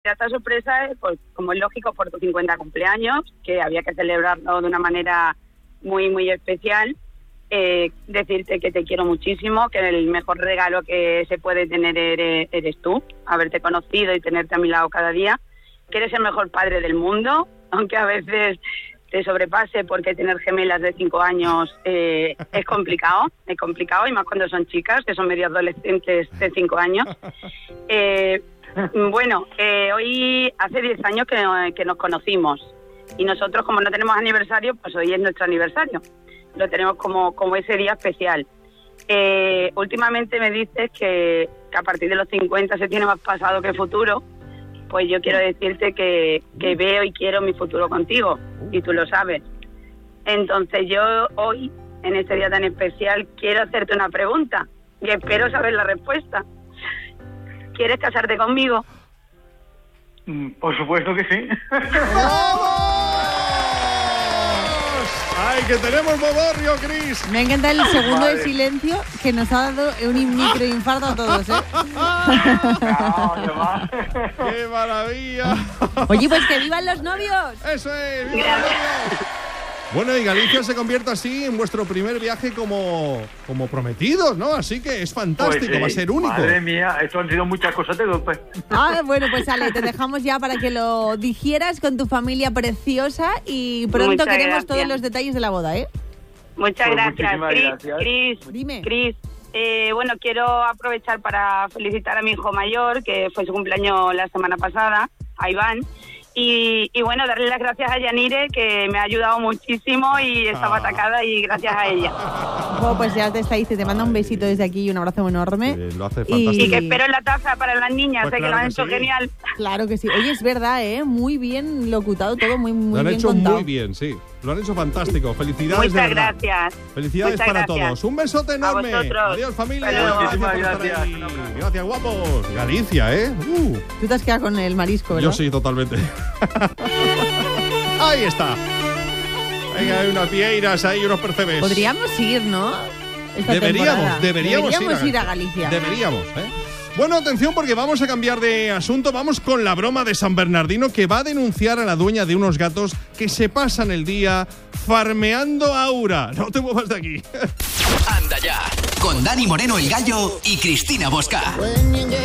Esta sorpresa, pues como es lógico, por tu 50 cumpleaños, que había que celebrarlo de una manera muy, muy especial. Decirte que te quiero muchísimo, que el mejor regalo que se puede tener eres tú, haberte conocido y tenerte a mi lado cada día, que eres el mejor padre del mundo, aunque a veces te sobrepase, porque tener gemelas de 5 años es complicado, y más cuando son chicas, que son medio adolescentes de 5 años. Hoy hace 10 años que nos conocimos, y nosotros, como no tenemos aniversario, pues hoy es nuestro aniversario. Lo tenemos como ese día especial. Últimamente me dices que a partir de los 50 se tiene más pasado que futuro. Pues yo quiero decirte que veo y quiero mi futuro contigo, y tú lo sabes. Entonces yo hoy, en este día tan especial, quiero hacerte una pregunta y espero saber la respuesta. ¿Quieres casarte conmigo? Por supuesto que sí. ¡Ay, que tenemos bodorrio, Cris! Me encanta el segundo de silencio que nos ha dado un microinfarto a todos, ¿eh? ¡Qué maravilla! Oye, pues que vivan los novios. ¡Eso es! ¡Viva los novios! Bueno, y Galicia se convierte así en vuestro primer viaje como prometidos, ¿no? Así que es fantástico, pues sí, va a ser único. Madre mía, esto han sido muchas cosas de golpe. Bueno, pues Ale, te dejamos ya para que lo digieras con tu familia preciosa y pronto Muchas queremos gracias. todos los detalles de la boda, ¿eh? Muchas Pues gracias, muchísimas Cris. Dime. Cris, quiero aprovechar para felicitar a mi hijo mayor, que fue su cumpleaños la semana pasada, a Iván. Y darle las gracias a Yanire, que me ha ayudado muchísimo y estaba atacada, y gracias a ella. Pues ya te está diciendo, te manda un besito desde aquí y un abrazo enorme. Lo hace fantástico. Y que espero la taza para las niñas, Pues sé que claro lo han que hecho sí. genial. Claro que sí. Oye, es verdad, ¿eh? Muy bien locutado todo, muy Lo han bien hecho contado. muy bien, sí. Lo han hecho fantástico. Felicidades, Muchas de verdad. gracias. Felicidades Muchas para gracias. todos. Un besote enorme. A vosotros. Adiós, familia. Adiós. Muchísimas por estar gracias. ahí. Gracias, guapos. Galicia, ¿eh? Tú te has quedado con el marisco, ¿verdad? Yo sí, totalmente. Ahí está. Venga, hay unas vieiras, hay unos percebes. Podríamos ir, ¿no? Esta temporada. Deberíamos ir a Galicia. Deberíamos, ¿eh? Bueno, atención, porque vamos a cambiar de asunto. Vamos con la broma de San Bernardino, que va a denunciar a la dueña de unos gatos que se pasan el día farmeando a Aura. No te muevas de aquí. Anda ya, con Dani Moreno el Gallo y Cristina Bosca.